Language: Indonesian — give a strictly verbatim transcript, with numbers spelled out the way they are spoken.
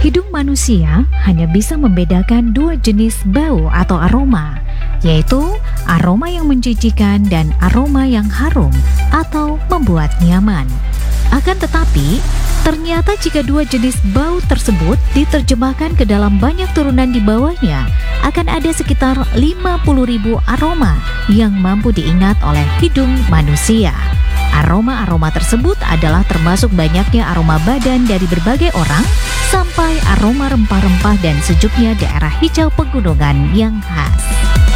Hidung manusia hanya bisa membedakan dua jenis bau atau aroma, yaitu aroma yang menjijikan dan aroma yang harum atau membuat nyaman. Akan tetapi, ternyata jika dua jenis bau tersebut diterjemahkan ke dalam banyak turunan di bawahnya, akan ada sekitar lima puluh ribu aroma yang mampu diingat oleh hidung manusia. Aroma-aroma tersebut adalah termasuk banyaknya aroma badan dari berbagai orang, sampai aroma rempah-rempah dan sejuknya daerah hijau pegunungan yang khas.